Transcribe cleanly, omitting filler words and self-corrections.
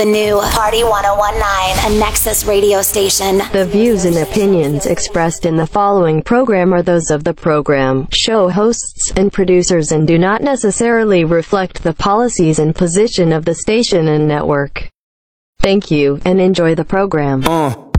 The new Party 1019, a Nexus radio station. The views and opinions expressed in the following program are those of the program, show hosts, and producers and do not necessarily reflect the policies and position of the station and network. Thank you, and enjoy the program.